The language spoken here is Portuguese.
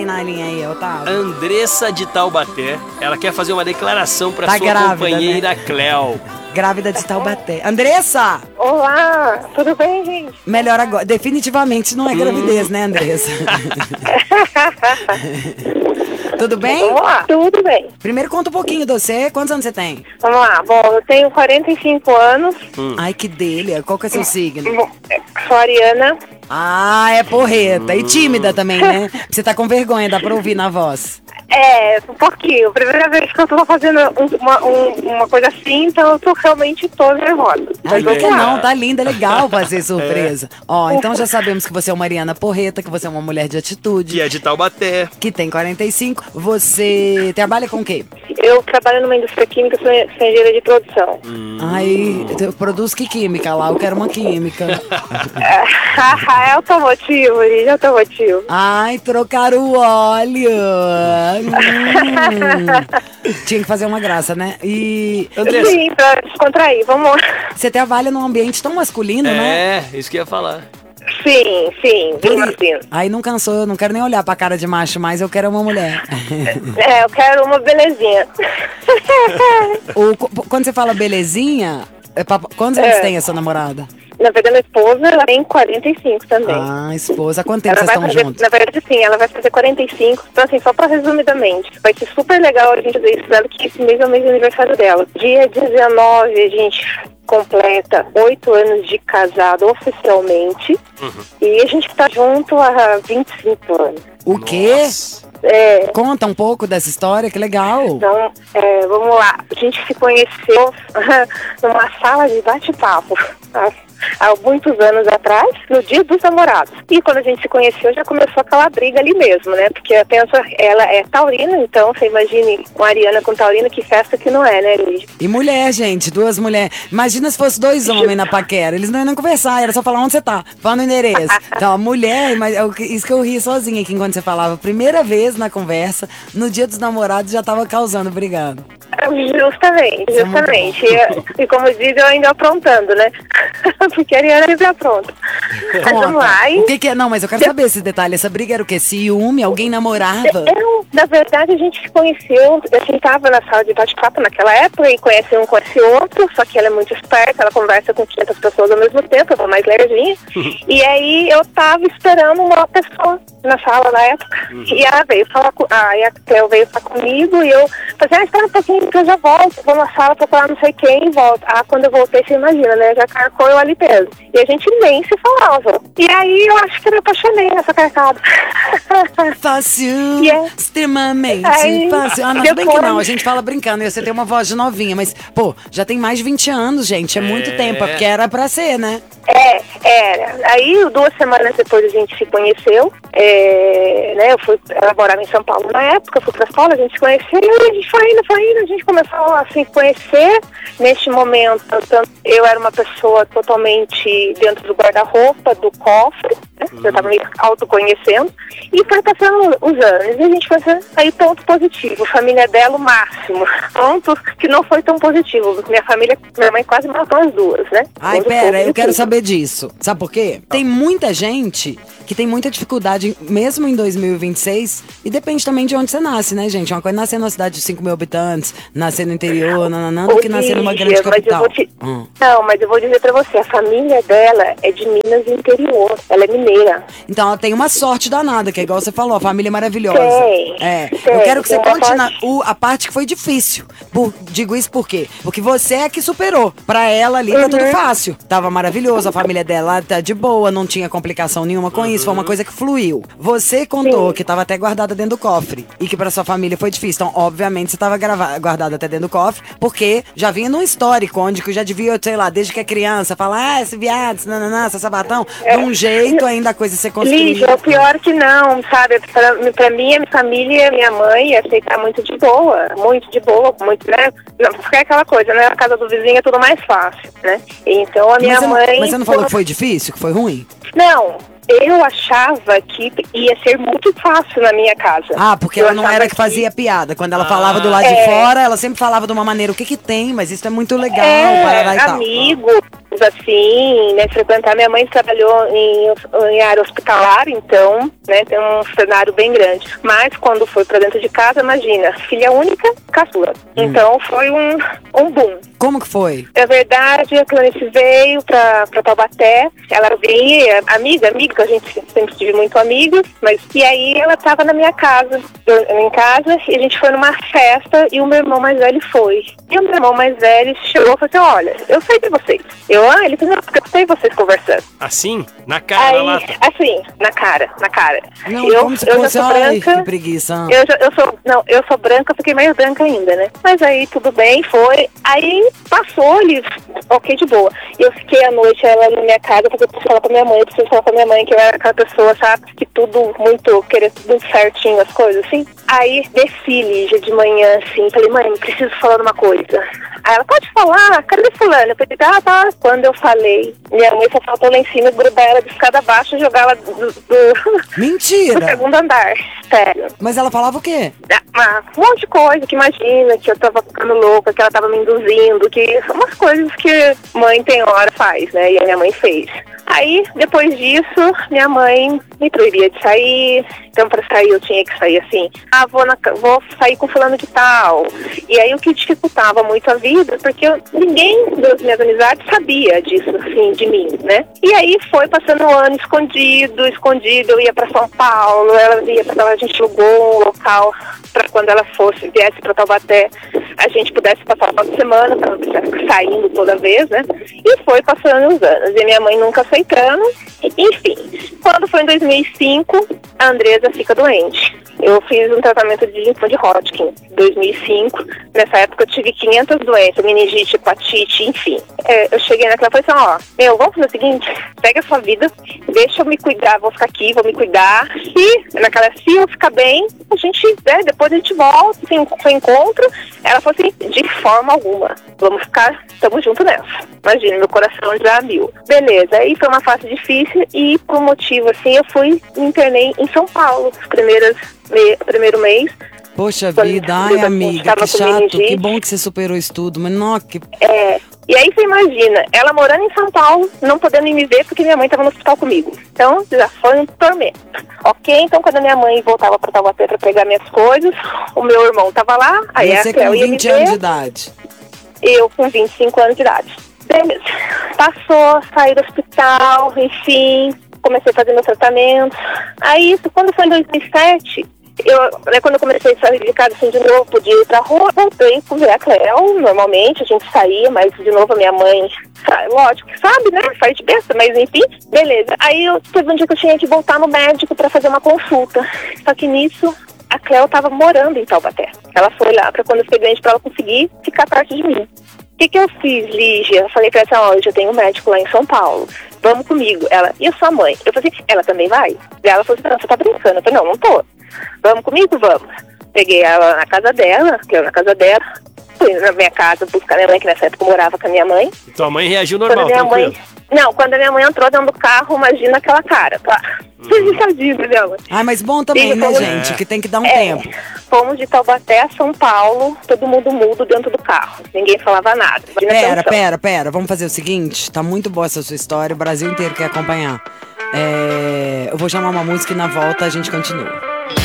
na linha aí, Otávio? Andressa de Taubaté. Ela quer fazer uma declaração pra Tá sua grávida, companheira, né? Cléo. Grávida de Taubaté. Andressa! Olá, tudo bem, gente? Melhor agora. Definitivamente não é gravidez, né, Andressa? Tudo bem? Vamos lá, tudo bem. Primeiro conta um pouquinho de você. Quantos anos você tem? Vamos lá, bom, eu tenho 45 anos, Ai, que delícia. Qual que é seu signo? sou ariana. Ah, é porreta. E tímida também, né? Você tá com vergonha, dá pra ouvir na voz. Um pouquinho. Primeira vez que eu tô fazendo uma coisa assim, então eu tô realmente nervosa. Ai, Mas por que vamos lá. não? Tá linda, legal fazer surpresa. Ó, então já sabemos que você é uma Mariana porreta, que você é uma mulher de atitude, Que é de Taubaté. que tem 45. Você trabalha com o quê? Eu trabalho numa indústria química, sou engenheira de produção. Ai, eu produzo que química lá? Eu quero uma química. É automotivo, gente, é automotivo. Ai, trocar o óleo. Tinha que fazer uma graça, né? E, Andressa, Sim, pra descontrair, vamos lá. você trabalha num ambiente tão masculino, né? É, isso que eu ia falar. Sim, bem masculino. Aí não cansou, eu não quero nem olhar pra cara de macho mais, eu quero uma mulher. Eu quero uma belezinha. Quando você fala belezinha, quantos anos tem essa namorada? Na verdade, minha esposa, ela tem 45 também. Ah, esposa. Há quanto tempo Ela vocês vai estão fazer, juntos? na verdade, sim, ela vai fazer 45. Então, assim, só pra resumidamente, vai ser super legal a gente fazer isso dela, que esse mês é o mês de aniversário dela. Dia 19, a gente completa 8 anos de casado oficialmente. E a gente tá junto há 25 anos. O quê? Nossa. Conta um pouco dessa história, que legal. Então, vamos lá. A gente se conheceu numa sala de bate-papo há muitos anos atrás, no Dia dos Namorados. E quando a gente se conheceu, já começou aquela briga ali mesmo, né? Porque eu penso, ela é taurina, então você imagine uma ariana com taurina, que festa que não é, né, Lígia? E mulher, gente, duas mulheres. Imagina se fosse dois homens na paquera. Eles não iam conversar, era só falar onde você tá. Fala no endereço. Então, mulher, mas isso que eu ri sozinha aqui enquanto você falava. Primeira vez na conversa, no Dia dos Namorados já tava causando, brigado. Justamente. E como diz, eu ainda aprontando, né? Porque a ariana sempre apronta. Mas vamos lá. O que é? Não, mas eu quero saber esse detalhe. Essa briga era o quê? Ciúme? Alguém namorava? Na verdade, a gente se conheceu, a gente tava na sala de bate-papo naquela época e conhece um, conhece outro, só que ela é muito esperta, ela conversa com 500 pessoas ao mesmo tempo, eu vou mais lerdinha. E aí eu tava esperando uma pessoa na sala na época, e ela veio falar e a Cléo veio falar comigo, e eu falei, espera um pouquinho que eu já volto, vou na sala procurar não sei quem e volto. Quando eu voltei, você imagina, né, já carcou eu ali mesmo. E a gente nem se falava. E aí eu acho que eu me apaixonei nessa carcada. Fácil, extremamente fácil. Não, tudo bem que não, a gente fala brincando, e você tem uma voz de novinha, mas, pô, já tem mais de 20 anos, gente, é muito tempo, porque era pra ser, né? Era. Aí, 2 semanas depois a gente se conheceu, né, ela morava em São Paulo na época, eu fui pra escola, a gente se conheceu, e a gente foi indo, a gente começou a se conhecer. Neste momento, eu era uma pessoa totalmente dentro do guarda-roupa, do cofre, né? Eu tava me autoconhecendo, e foi passando os anos, e a gente foi aí ponto positivo, família dela o máximo, ponto que não foi tão positivo, minha mãe quase matou as duas, né? Ai, pera, eu quero saber disso. Sabe por quê? Tem muita gente que tem muita dificuldade, mesmo em 2026, e depende também de onde você nasce, né, gente? Uma coisa é nascer numa cidade de 5 mil habitantes, nascer no interior, do que nascer numa grande capital. Não, mas eu vou dizer pra você, a família dela é de Minas interior, ela é mineira. Então ela tem uma sorte danada, que é igual você falou, a família é maravilhosa. Tem, eu quero que você conte a parte que foi difícil. Digo isso por quê? Porque você é que superou. Pra ela ali tá tudo fácil. Tava maravilhoso, a família dela tá de boa, não tinha complicação nenhuma com isso, foi uma coisa que fluiu. Você contou que tava até guardada dentro do cofre e que pra sua família foi difícil. Então, obviamente, você tava guardada até dentro do cofre, porque já vinha num histórico onde que já devia, sei lá, desde que é criança, falar, esse viado, esse sabatão, de um jeito ainda a coisa ser construída. Lígia, o pior que não, sabe? Pra mim, a minha família, minha mãe, aceitar muito de boa, né? Não, porque é aquela coisa, né? A casa do vizinho é tudo mais fácil, né? Então a minha mãe... Mas você não falou que foi difícil, que foi ruim? Não, eu achava que ia ser muito fácil na minha casa. Porque ela não era que fazia piada. Quando ela falava do lado de fora, ela sempre falava de uma maneira, o que tem, mas isso é muito legal, parará e tal. Amigos, assim, né, frequentar. Minha mãe trabalhou em área hospitalar, então, né, tem um cenário bem grande. Mas quando foi pra dentro de casa, imagina, filha única, caçula. Então foi um boom. Como que foi? É verdade, a Clarice veio pra Taubaté, ela veio, amiga, a gente sempre tive muito amigos, mas e aí ela tava na minha casa, em casa, e a gente foi numa festa e o meu irmão mais velho foi. E o meu irmão mais velho chegou e falou assim, olha, eu sei de vocês. Ele falou, não, porque eu sei vocês conversando. Assim? Na cara, na lata? Assim, na cara. Não, eu como se já fosse, sou ai, branca. que preguiça. Eu sou branca, fiquei mais branca ainda, né? Mas aí tudo bem, foi. Aí passou, ele, ok, de boa. E eu fiquei à noite, ela na minha casa, porque eu preciso falar pra minha mãe, que eu era aquela pessoa, sabe? Que tudo muito, querer tudo muito certinho, as coisas, assim. Aí desci, Lígia, de manhã, assim, falei, mãe, preciso falar uma coisa. Aí ela, pode falar, cadê fulano? Eu falei, tá. Quando eu falei, minha mãe só faltou lá em cima, grudar ela de escada abaixo e jogar ela do Mentira! segundo andar, sério. Mas ela falava o quê? Um monte de coisa, que imagina, que eu tava ficando louca, que ela tava me induzindo, que são umas coisas que mãe tem hora faz, né? E a minha mãe fez. Aí, depois disso, minha mãe me proibia de sair. Então, para sair, eu tinha que sair assim. Vou sair com fulano de tal. E aí, o que dificultava muito a vida, porque ninguém das minhas amizades sabia disso, assim, de mim, né? E aí, foi passando um ano escondido. Eu ia para São Paulo, ela ia para lá, a gente alugou um local para quando ela viesse para Taubaté, a gente pudesse passar o final de semana, para não precisar ficar saindo toda vez, né? E foi passando os anos. E minha mãe nunca aceitando. Enfim, quando foi em 2005, a Andresa fica doente. Eu fiz um tratamento de linfoma de Hodgkin em 2005. Nessa época eu tive 500 doenças, meningite, hepatite, enfim. Eu cheguei naquela e falei assim, vamos fazer o seguinte, pega a sua vida, deixa eu me cuidar, vou ficar aqui, vou me cuidar. E se eu ficar bem, a gente, depois a gente volta, se encontra. Ela falou assim, de forma alguma, estamos juntos nessa. Imagina, meu coração já a mil. Beleza, aí foi uma fase difícil e por um motivo assim, me internei em São Paulo, primeiro mês. Poxa vida, ai amiga, que chato, que bom que você superou isso tudo, mas não, que... E aí você imagina, ela morando em São Paulo, não podendo me ver porque minha mãe estava no hospital comigo. Então, já foi um tormento. Ok, então quando a minha mãe voltava para Taubaté para pegar minhas coisas, o meu irmão estava lá, aí você com 20 anos de idade. Eu com 25 anos de idade. Beleza. Passou, saí do hospital, enfim, comecei a fazer meu tratamento. Aí, quando foi em 2007... quando eu comecei a sair de casa assim de novo, podia ir pra rua, voltei com ver a Cleo, normalmente a gente saía, mas de novo a minha mãe, lógico que sabe, né, faz de besta, mas enfim, beleza. Aí teve um dia que eu tinha que voltar no médico pra fazer uma consulta, só que nisso a Cleo tava morando em Taubaté. Ela foi lá pra quando eu fiquei doente pra ela conseguir ficar perto de mim. O que eu fiz, Lígia? Eu falei pra ela, eu já tenho um médico lá em São Paulo, vamos comigo. Ela, e a sua mãe? Eu falei, ela também vai? E ela falou assim, não, você tá brincando? Eu falei, não tô. Vamos comigo? Vamos. Peguei ela na casa dela, fui na minha casa buscar minha mãe, que nessa época eu morava com a minha mãe. E tua mãe reagiu normal, tranquilo? Quando a minha mãe entrou dentro do carro, imagina aquela cara, tá? Tadinha dela. Mas bom também, né, gente? Que tem que dar um tempo. Fomos de Taubaté a São Paulo, todo mundo mudo dentro do carro. Ninguém falava nada. Pera. Vamos fazer o seguinte, tá muito boa essa sua história, o Brasil inteiro quer acompanhar. Eu vou chamar uma música e na volta a gente continua.